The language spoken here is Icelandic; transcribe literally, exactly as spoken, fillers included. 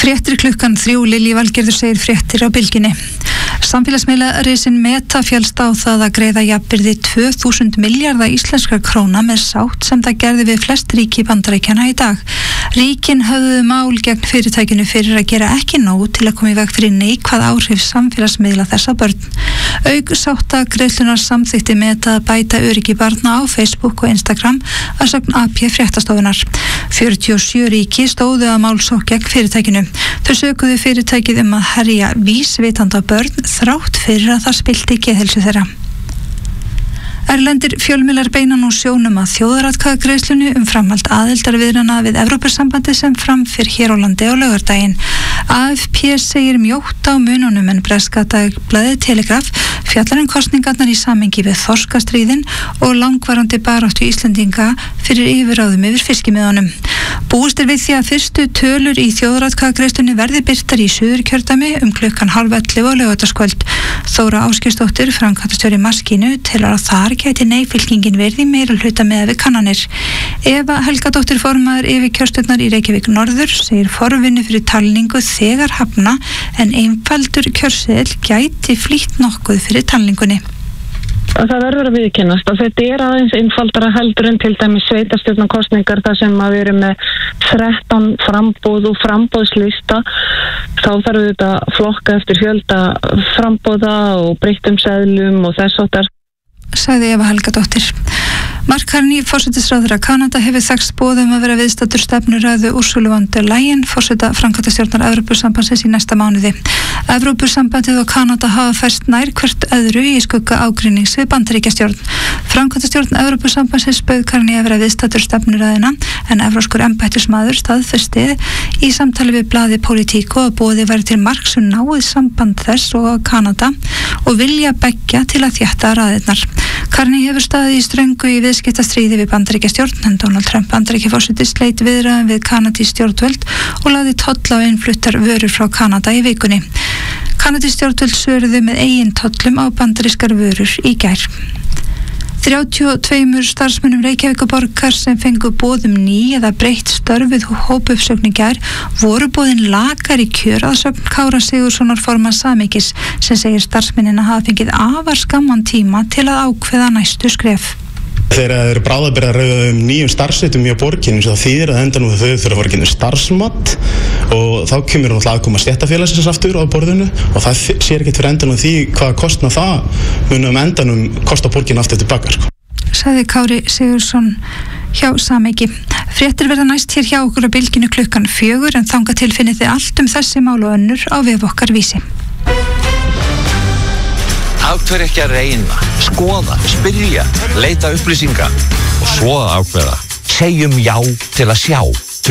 Fréttir klukkan þrjú, Lilja Valgerður segir fréttir á bylgjunni. Samfélagsmiðlarisinn Meta féllst á það að greiða jafnvirði tvö þúsund milljarða íslenskra króna með sátt sem það gerði við flest ríki Bandaríkjanna í dag. Ríkin höfðu mál gegn fyrirtækinu fyrir að gera ekki nóg til að koma í veg fyrir neikvæð áhrif samfélagsmiðla þessa börn. Auk sáttagreiðslunar samþykkti Meta að bæta öryggi barna á Facebook og Instagram að sögn A P fréttastofunar. fjörutíu og sjö ríki stóðu að málsókn gegn fyrirtækinu. Þau sökuðu fyrirtækið um að herja vísvitandi á börn þrátt fyrir að það spilti geðheilsu þeirra. Erlendir fjölmiðlar beina nú sjónum að þjóðaratkvæðagreiðslunni um framhald aðildarviðræðna við Evrópusambandið sem framfyr hér á landi á laugardaginn. A F P segir mjótt á mununum en breska dagblaðið Telegraf fjallar um kosningarnar í samhengi við þorskastríðin og langvarandi baráttu Íslendinga fyrir yfirráðum yfir fiskimiðunum. Búist er við því að fyrstu tölur í þjóðaratkvæðagreiðslunni verði birtar í Suðurkjördæmi um klukkan hálf ellefu á laugardagskvöld. Þóra Ásgeirsdóttir, framkvæmdastjóri Maskínu, telur að þar gæti nei-fylkingin verið í meira hluta með við kannanir. Eva Helgadóttir, formaður yfirkjörstjórnar í Reykjavík Norður, segir forvinnu fyrir talningu þegar hafna en einfaldur kjörseðil gæti flýtt nokkuð fyrir talningunni. Það verður að viðkennast og þetta er aðeins einfaldara heldur en til dæmis sveitarstjórnarkosningar þar sem að við erum með þrettán framboð og framboðslista. Þá þarf þetta flokka eftir fjölda frambóða og breyttum seðlum og þess áttar. Sagði Eva Helgadóttir. Mark Carney, forsætisráðherra Kanada, hefur þekst boðum að vera viðstaddur stefnuræðu Ursulu von der Leyen, forseta framkvæmdastjórnar Evrópusambandsins í næsta mánuði. Evrópusambandið og Kanada hafa færst nær hvert öðru í skugga ágreinings við Bandaríkjastjórn. Framkvæmdastjórn Evrópusambandsins bauð Carney að vera viðstaddur stefnuræðuna en evrópskur embættismaður staðfesti í samtali við blaðið Politico að boðið væri til marks um náið samband þess og Kanada og vilja beggja til að þétta raðirnar. Carney hefur staðið í ströngu í viðskiptastríði við Bandaríkjastjórn en Donald Trump Bandaríkjaforseti sleit viðræðum við kanadísk stjórnvöld og lagði tolla á innfluttar vörur frá Kanada í vikunni. Kanadísk stjórnvöld svöruðu með eigin tollum á bandarískar vörur í gær. þrjátíu og tveimur starfsmönnum Reykjavíkurborgar sem fengu boðum ný eða breytt störfið hópuppsögn í gær voru boðin lakari kjör að sögn Kára Sigurðssonar formanns Samekis sem segir starfsmennina hafa fengið afar skamman tíma til að ákveða næstu skref. Þegar það eru bráðabirgðar um nýjum starfsveitum í borginni svo þýðir að enda nú þau þurfa að fara að gera starfsmat og þá kemur náttúrulega aðkoma stéttarfélagsins aftur á borðinu og það sér ekkert fyrir endanum því hvað kostna það munum endanum kosta borgin aftur tilbaka. Sko. Sagði Kári Sigurðsson hjá Sameki. Fréttir verða næst hér hjá okkur á bylginu klukkan fjögur en þangað til finnið þið allt um þessi mál og önnur á vef okkar Vísi. Ákveð ekki að reyna, skoða, spyrja, leita upplýsinga og svo að ákveða. Segjum já til að sjá.